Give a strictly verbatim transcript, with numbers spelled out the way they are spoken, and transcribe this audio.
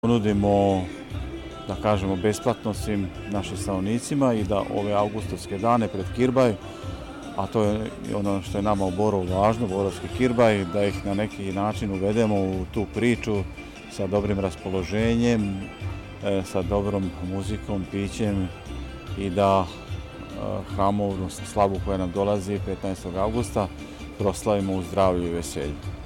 Nudimo, da kažemo, besplatno svim našim stanovnicima i da ove augustovske dane pred Kirbaj, a to je ono što je nama u Borovu važno, Borovski Kirbaj, da ih na neki način uvedemo u tu priču sa dobrim raspoloženjem, sa dobrom muzikom, pićem i da hramovnu slavu koja nam dolazi petnaestog augusta proslavimo u zdravlju i veselju.